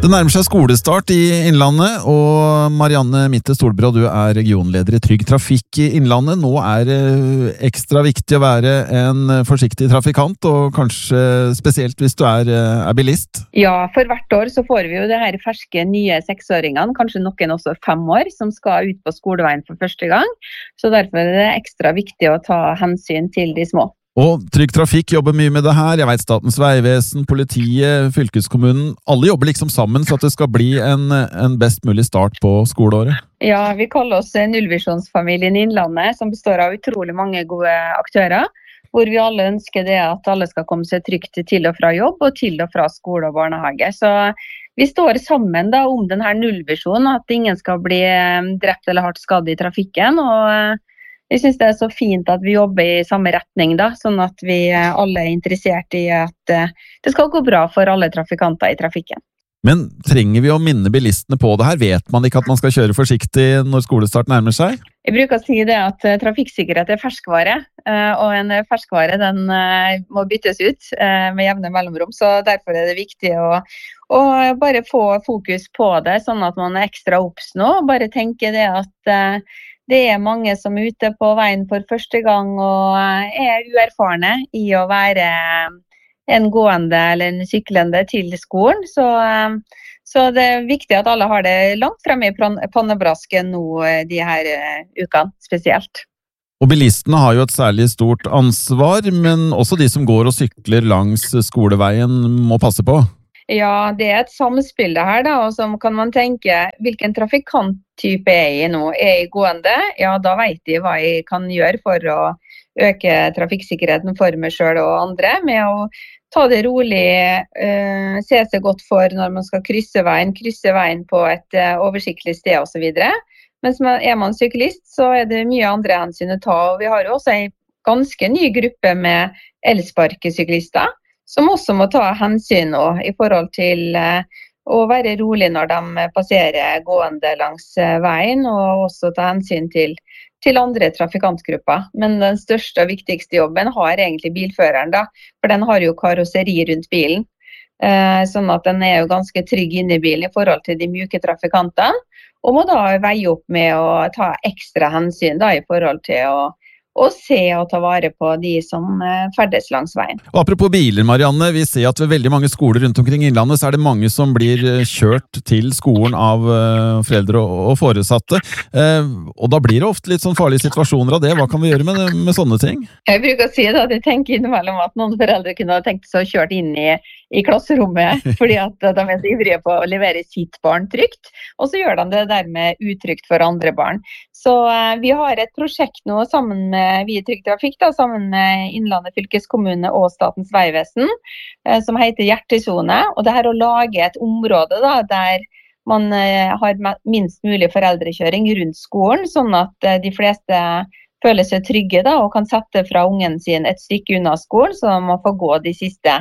Det nærmer seg skolestart i Innlandet, og Marianne Mitte Stolbrå, du er regionleder i Trygg Trafikk i Innlandet. Nå er det ekstra viktig å være en forsiktig trafikant, og kanskje spesielt hvis du er bilist. Ja, for hvert år så får vi jo det her ferske nye 6-åringene, kanskje noen også 5 år, som skal ut på skoleveien for første gang. Så derfor er det ekstra viktig å ta hensyn til de små. Og Trygg Trafikk jobber mye med det her. Jeg vet Statens vegvesen, politiet, fylkeskommunen, alle jobber liksom sammen så at det skal bli en best mulig start på skoleåret. Ja, vi kaller oss nullvisjonsfamilien i Innlandet, som består av utrolig mange gode aktører, hvor vi alle ønsker det at alle skal komme seg trygt til og fra jobb og til og fra skole og barnehage. Så vi står sammen da om denne nullvisjonen, at ingen skal bli drept eller hardt skadd i trafikken, og jeg synes det er så fint at vi jobber i samme retning da, sånn at vi alle er interessert i at det skal gå bra for alle trafikanter i trafikken. Men trenger vi å minne bilistene på det her? Vet man ikke at man skal kjøre forsiktig når skolestart nærmer seg? Jeg bruker å si det at trafikksikkerhet er ferskvare, og en ferskvare den må byttes ut med jevne mellomrom, så derfor er det viktig å bare få fokus på det, sånn at man er ekstra obs nå, og bare tenke det at det er mange som er ute på veien for første gang og er uerfarne i å være en gående eller en syklende til skolen. Så det er viktig at alle har det langt fremme i pannebrasken nå de her ukene spesielt. Og bilistene har jo et særlig stort ansvar, men også de som går og sykler langs skoleveien må passe på. Ja, det er et samspill det her da, og så kan man tenke, hvilken trafikanttype er jeg nå? Er jeg gående? Ja, da vet jeg hva jeg kan gjøre for å øke trafikksikkerheten for meg selv og andre, med å ta det rolig, se seg godt for når man skal krysse veien på et oversiktlig sted og så videre. Mens er man syklist, så er det mye andre hensyn å ta, og vi har jo også en ganske ny gruppe med elsparkesyklister, som også må ta hensyn nå i forhold til å være rolig når de passerer gående langs veien, og også ta hensyn til andre trafikantgrupper. Men den største og viktigste jobben har egentlig bilføreren da, for den har jo karosseri rundt bilen. Sånn at den er jo ganske trygg inne i bilen i forhold til de mjuke trafikantene, og må da veie opp med å ta ekstra hensyn da, i forhold til å se og ta vare på de som ferdes langs veien. Og apropos biler, Marianne, vi ser at ved veldig mange skoler rundt omkring Innlandet så er det mange som blir kjørt til skolen av foreldre og foresatte. Og da blir det ofte litt sånn farlige situasjoner av det. Hva kan vi gjøre med sånne ting? Jeg bruker å si det at jeg tenker innimellom at noen foreldre kunne ha tenkt seg å kjøre inn i klasserommet, fordi at de er så ivrige på å levere sitt barn trygt, og så gjør de det dermed utrygt for andre barn. Så vi har et prosjekt nå sammen med vi i Trygg Trafikk, da, sammen med Innlandet fylkeskommune og Statens vegvesen, som heter Hjertesone, og det her å lage et område da, der man har minst mulig foreldrekjøring rundt skolen, sånn at de fleste føler seg trygge da, og kan sette fra ungen sin et stykke unna skolen, så man får gå de siste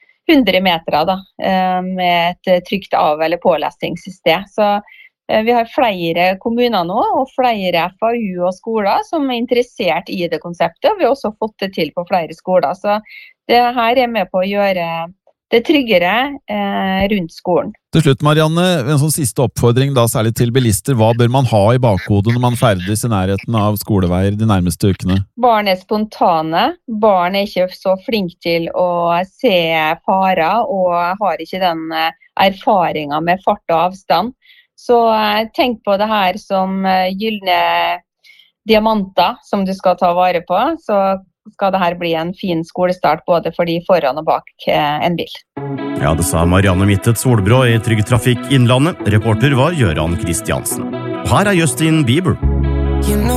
100 meter da, med et trygt av- eller pålesingssted. Så vi har flere kommuner nå, og flere FAU og skoler som er interessert i det konseptet, og vi har også fått det til på flere skoler. Så det her er med på å gjøre det tryggere rundt skolen. Til slutt, Marianne, en sånn siste oppfordring da, særlig til bilister. Hva bør man ha i bakhodet når man ferdes i nærheten av skoleveier de nærmeste ukene? Barn er spontane. Barn er ikke så flink til å se farer, og har ikke den erfaringen med fart og avstand. Så tenk på det her som gyllene diamanter som du skal ta vare på, så skal det her bli en fin skolestart både for de foran og bak en bil. Ja, det sa Marianne Mitte Stolbrå i Trygg Trafikk Innlandet. Reporter var Gøran Kristiansen. Og her er Justin Bieber.